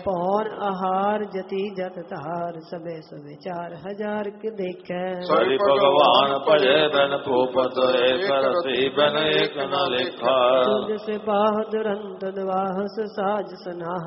पौन आहार जति जत तार सबे सबे 4000 के देखे। हरि भगवान भजे बिन भूपत एक रसी बिन एक न लेखा। तुझ से बाह दुरंत द्वाहस साज सनाह